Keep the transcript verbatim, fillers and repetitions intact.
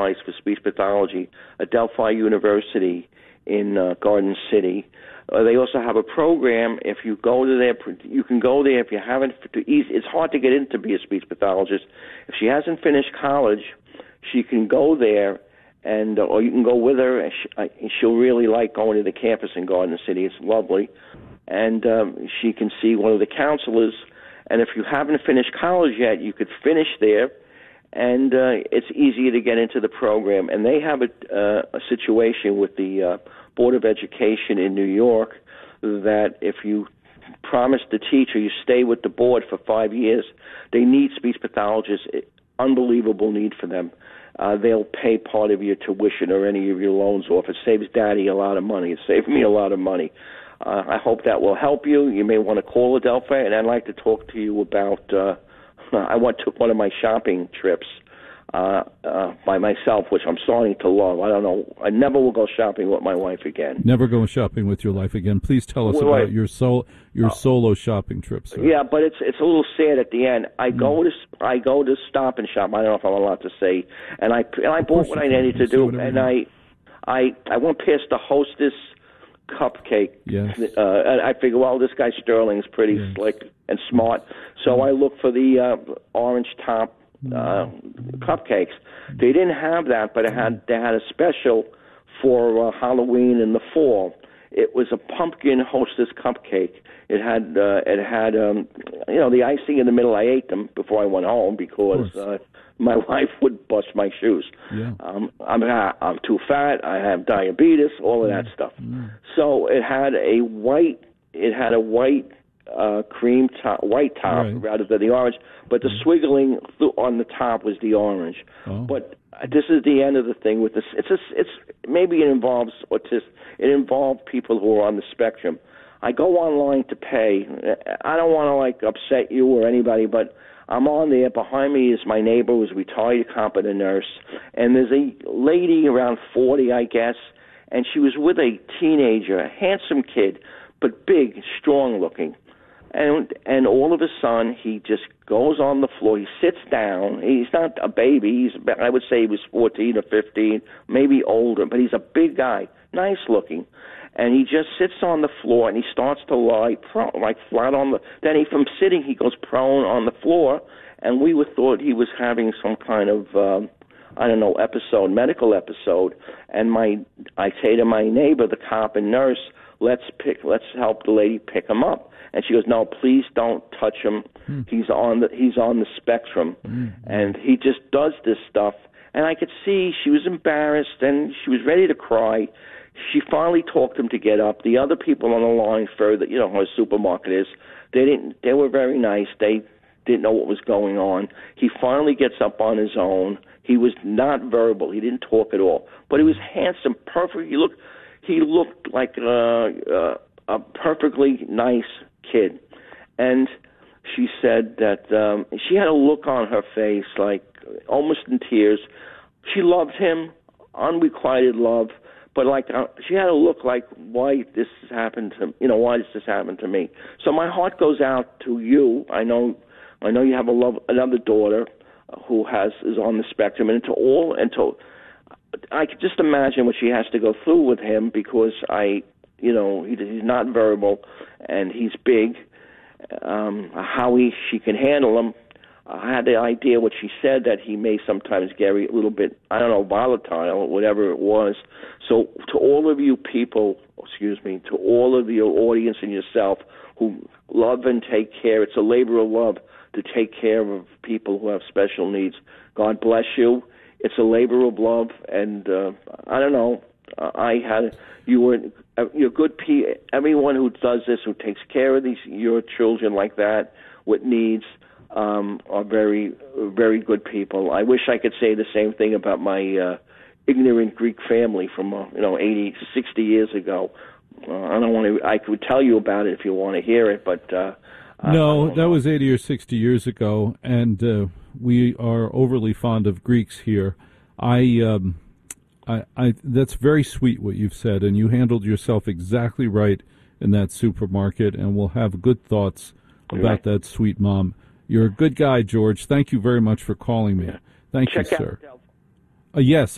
place for speech pathology, Adelphi University in uh, Garden City. Uh, they also have a program. If you go to there, you can go there. If you haven't, it's hard to get in to be a speech pathologist. If she hasn't finished college, she can go there, and uh, or you can go with her. And she, uh, she'll really like going to the campus in Garden City. It's lovely, and um, she can see one of the counselors. And if you haven't finished college yet, you could finish there, and uh, it's easier to get into the program. And they have a, uh, a situation with the uh, Board of Education in New York that if you promise to teach or you stay with the board for five years, they need speech pathologists. Unbelievable need for them. Uh, they'll pay part of your tuition or any of your loans off. It saves Daddy a lot of money. It saved me a lot of money. Uh, I hope that will help you. You may want to call Adelphi, and I'd like to talk to you about, uh, I went to one of my shopping trips uh, uh, by myself, which I'm starting to love. I don't know. I never will go shopping with my wife again. Never go shopping with your life again. Please tell us wait, about wait. your sol- your uh, solo shopping trips. Sir. Yeah, but it's it's a little sad at the end. I mm. go to I go to Stop and Shop. I don't know if I'm allowed to say, and I and I bought what I needed to do, and I, I I went past the Hostess cupcake. Yes. Uh, and I figure, well, this guy Sterling's pretty yes. slick and smart, so mm. I look for the uh, orange top uh, cupcakes. They didn't have that, but it had they had a special for uh, Halloween in the fall. It was a pumpkin Hostess cupcake. It had uh, it had um, you know the icing in the middle. I ate them before I went home because uh, my wife would bust my shoes. Yeah. Um, I'm I'm too fat. I have diabetes. All of that mm. stuff. Mm. So it had a white. It had a white uh, cream top, white top right. rather than the orange. But the mm. swiggling on the top was the orange. Oh. But this is the end of the thing with this. It's a, it's maybe it involves autism. It involved people who are on the spectrum. I go online to pay. I don't want to like upset you or anybody, but I'm on there. Behind me is my neighbor who's a retired competent nurse, and there's a lady around forty, I guess, and she was with a teenager, a handsome kid, but big, strong looking. And and all of a sudden, he just goes on the floor. He sits down. He's not a baby. He's I would say he was fourteen or fifteen, maybe older, but he's a big guy, nice looking. And he just sits on the floor and he starts to lie prone, like flat on the. Then he, from sitting, he goes prone on the floor. And we would thought he was having some kind of um, I don't know episode, medical episode. And my I say to my neighbor, the cop and nurse, let's pick, let's help the lady pick him up. And she goes, no, please don't touch him. Mm. He's on the he's on the spectrum, mm. and he just does this stuff. And I could see she was embarrassed and she was ready to cry. She finally talked him to get up. The other people on the line further, you know how a supermarket is, they didn't. They were very nice. They didn't know what was going on. He finally gets up on his own. He was not verbal. He didn't talk at all. But he was handsome, perfect. He looked. He looked like a, a, a perfectly nice kid. And she said that um, she had a look on her face, like almost in tears. She loved him, unrequited love. But like uh, she had a look like, why this has happened to you know why does this happen to me? So my heart goes out to you. I know, I know you have a love, another daughter who has is on the spectrum, and to all and to I could just imagine what she has to go through with him because I, you know, he, he's not verbal and he's big. Um, how he she can handle him. I had the idea what she said that he may sometimes get a little bit, I don't know, volatile or whatever it was. So to all of you people, excuse me, to all of your audience and yourself who love and take care, it's a labor of love to take care of people who have special needs. God bless you. It's a labor of love, and uh, I don't know. I had you were you're good. P, everyone who does this, who takes care of these your children like that with needs. Um, are very, very good people. I wish I could say the same thing about my uh, ignorant Greek family from, uh, you know, eighty, sixty years ago. Uh, I don't want to. I could tell you about it if you want to hear it, but uh, no, that know. was eighty or sixty years ago, and uh, we are overly fond of Greeks here. I, um, I, I, that's very sweet what you've said, and you handled yourself exactly right in that supermarket, and we'll have good thoughts about right. that sweet mom. You're a good guy, George. Thank you very much for calling me. Thank Check you, out sir. Uh, yes.